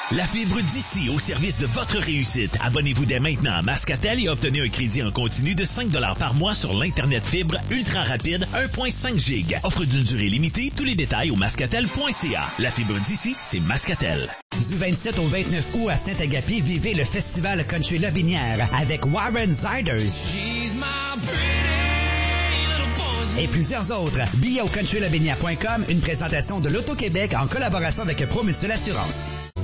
La fibre d'ici au service de votre réussite. Abonnez-vous dès maintenant à Mascatel et obtenez un crédit en continu de 5 $ par mois sur l'Internet fibre ultra rapide 1.5 G. Offre d'une durée limitée. Tous les détails au mascatel.ca. La fibre d'ici, c'est Mascatel. Du 27 au 29 août à Saint-Agapi, vivez le festival Country Lobinière avec Warren Ziders et plusieurs autres. Billets au countrylobinière.com, une présentation de l'Auto-Québec en collaboration avec ProMutuelle Assurance.